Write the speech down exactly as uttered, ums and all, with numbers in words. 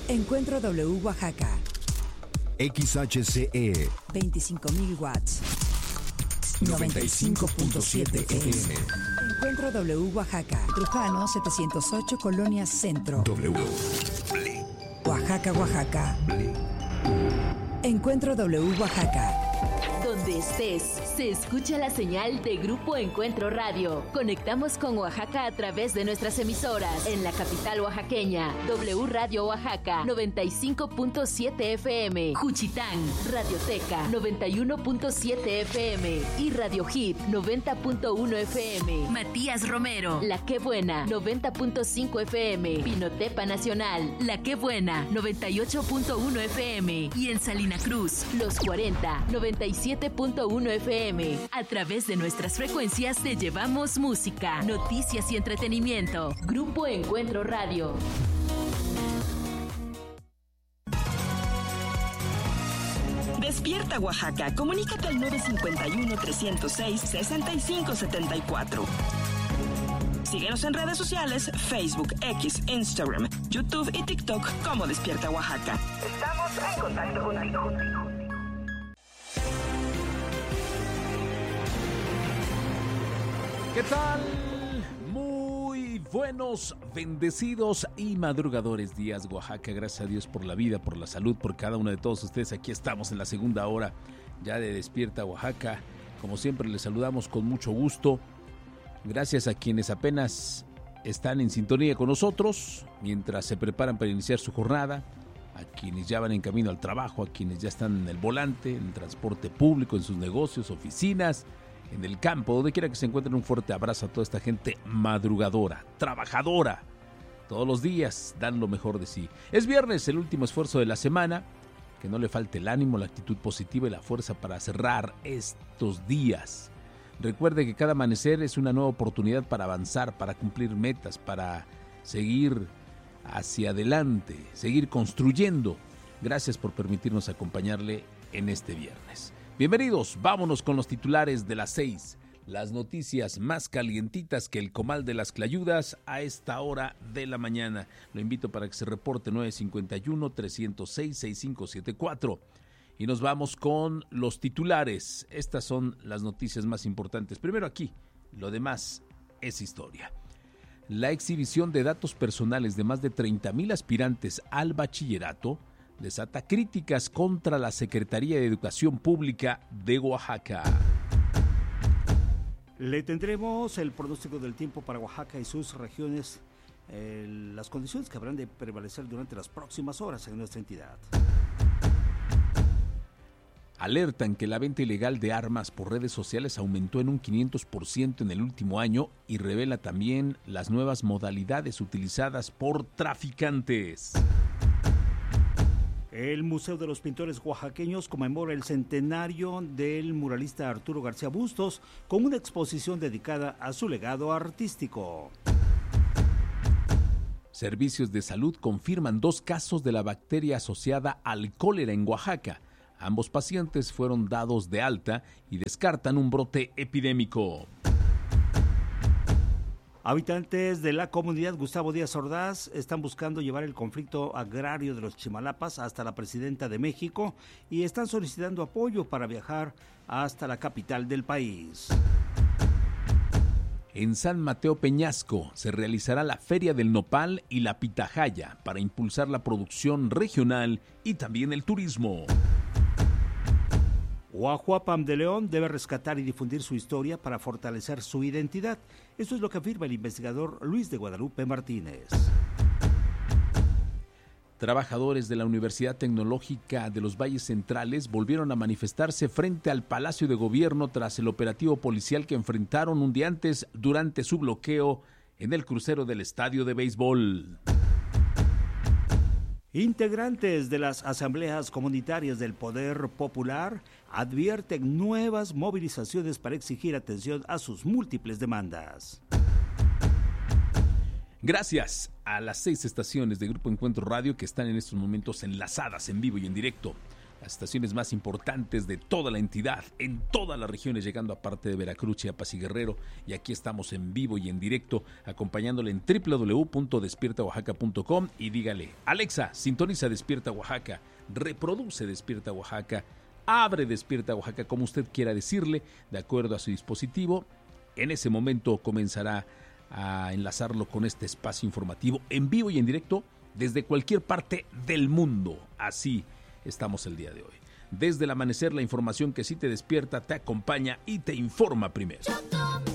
Encuentro W Oaxaca. X H C E veinticinco mil watts. noventa y cinco punto siete F M. Encuentro W Oaxaca. Trujano setecientos ocho, Colonia Centro. W. Oaxaca, Oaxaca. Encuentro W Oaxaca. Donde estés, se escucha la señal de Grupo Encuentro Radio. Conectamos con Oaxaca a través de nuestras emisoras. En la capital oaxaqueña, W Radio Oaxaca, noventa y cinco punto siete F M. Juchitán, Radioteca, noventa y uno punto siete F M. Y Radio Hit, noventa punto uno F M. Matías Romero, La Que Buena, noventa punto cinco F M. Pinotepa Nacional, La Que Buena, noventa y ocho punto uno F M. Y en Salina Cruz, Los cuarenta, noventa y siete punto uno F M. A través de nuestras frecuencias te llevamos música, noticias y entretenimiento. Grupo Encuentro Radio. Despierta Oaxaca. Comunícate al nueve cinco uno, tres cero seis, seis cinco siete cuatro. Síguenos en redes sociales, Facebook, X, Instagram, YouTube y TikTok como Despierta Oaxaca. Estamos en contacto contigo. ¿Qué tal? Muy buenos, bendecidos y madrugadores días, Oaxaca. Gracias a Dios por la vida, por la salud, por cada uno de todos ustedes. Aquí estamos en la segunda hora ya de Despierta Oaxaca. Como siempre, les saludamos con mucho gusto. Gracias a quienes apenas están en sintonía con nosotros mientras se preparan para iniciar su jornada, a quienes ya van en camino al trabajo, a quienes ya están en el volante, en el transporte público, en sus negocios, oficinas, en el campo, donde quiera que se encuentren. Un fuerte abrazo a toda esta gente madrugadora, trabajadora. Todos los días dan lo mejor de sí. Es viernes, el último esfuerzo de la semana. Que no le falte el ánimo, la actitud positiva y la fuerza para cerrar estos días. Recuerde que cada amanecer es una nueva oportunidad para avanzar, para cumplir metas, para seguir hacia adelante, seguir construyendo. Gracias por permitirnos acompañarle en este viernes. Bienvenidos, vámonos con los titulares de las seis, las noticias más calientitas que el comal de las clayudas a esta hora de la mañana. Lo invito para que se reporte nueve cinco uno, tres cero seis, seis cinco siete cuatro. Y nos vamos con los titulares. Estas son las noticias más importantes. Primero aquí, lo demás es historia. La exhibición de datos personales de más de treinta mil aspirantes al bachillerato desata críticas contra la Secretaría de Educación Pública de Oaxaca. Le tendremos el pronóstico del tiempo para Oaxaca y sus regiones, eh, las condiciones que habrán de prevalecer durante las próximas horas en nuestra entidad. Alertan que la venta ilegal de armas por redes sociales aumentó en un quinientos por ciento en el último año y revela también las nuevas modalidades utilizadas por traficantes. El Museo de los Pintores Oaxaqueños conmemora el centenario del muralista Arturo García Bustos con una exposición dedicada a su legado artístico. Servicios de salud confirman dos casos de la bacteria asociada al cólera en Oaxaca. Ambos pacientes fueron dados de alta y descartan un brote epidémico. Habitantes de la comunidad Gustavo Díaz Ordaz están buscando llevar el conflicto agrario de los Chimalapas hasta la presidenta de México y están solicitando apoyo para viajar hasta la capital del país. En San Mateo Peñasco se realizará la Feria del Nopal y la Pitahaya para impulsar la producción regional y también el turismo. Huajuapam de León debe rescatar y difundir su historia para fortalecer su identidad. Esto es lo que afirma el investigador Luis de Guadalupe Martínez. Trabajadores de la Universidad Tecnológica de los Valles Centrales volvieron a manifestarse frente al Palacio de Gobierno tras el operativo policial que enfrentaron un día antes durante su bloqueo en el crucero del estadio de béisbol. Integrantes de las asambleas comunitarias del Poder Popular advierten nuevas movilizaciones para exigir atención a sus múltiples demandas. Gracias a las seis estaciones de Grupo Encuentro Radio que están en estos momentos enlazadas en vivo y en directo las estaciones más importantes de toda la entidad, en todas las regiones, llegando a parte de Veracruz, Chiapas y Guerrero. Y aquí estamos en vivo y en directo, acompañándole en doble u doble u doble u punto despierta oaxaca punto com y dígale: Alexa, sintoniza Despierta Oaxaca, reproduce Despierta Oaxaca, abre Despierta Oaxaca, como usted quiera decirle, de acuerdo a su dispositivo. En ese momento comenzará a enlazarlo con este espacio informativo en vivo y en directo desde cualquier parte del mundo. Así estamos el día de hoy. Desde el amanecer, la información que sí te despierta, te acompaña y te informa primero.